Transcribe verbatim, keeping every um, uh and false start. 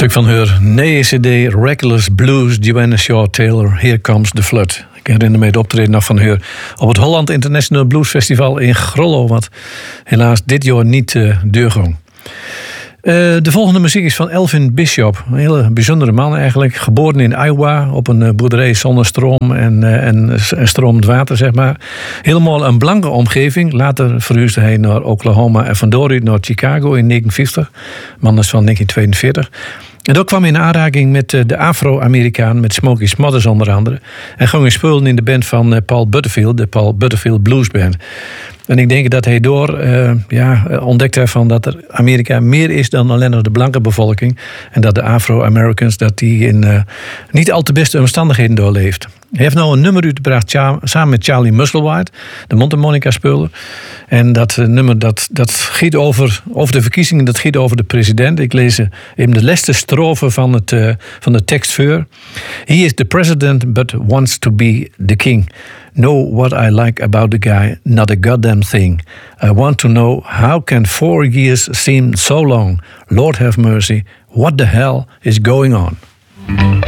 Stuk van haar nieuwe C D Reckless Blues, Joanna Shaw Taylor, Here Comes the Flood. Ik herinner me het optreden nog van haar op het Holland International Blues Festival in Grollo, wat helaas dit jaar niet uh, doorging. Uh, de volgende muziek is van Elvin Bishop. Een hele bijzondere man eigenlijk. Geboren in Iowa op een boerderij zonder stroom en, uh, en, en stromend water, zeg maar. Helemaal een blanke omgeving. Later verhuisde hij naar Oklahoma en van daaruit naar Chicago in negentien vijftig. Man is van negentien tweeënveertig. En daar kwam hij in aanraking met de Afro-Amerikaan, met Smokey Smothers onder andere. En ging hij spelen in de band van Paul Butterfield, de Paul Butterfield Blues Band. En ik denk dat hij door uh, ja, ontdekt heeft van dat er Amerika meer is dan alleen nog de blanke bevolking. En dat de Afro-Americans dat die in uh, niet al te beste omstandigheden doorleeft. Hij heeft nou een nummer uitgebracht samen met Charlie Musselwhite, de mondharmonica-speler. En dat uh, nummer dat, dat giet over, over de verkiezingen, dat giet over de president. Ik lees even de laatste strofe van, het, uh, van de tekst voor. He is the president but wants to be the king. Know what I like about the guy, not a goddamn thing. I want to know how can four years seem so long? Lord have mercy, what the hell is going on?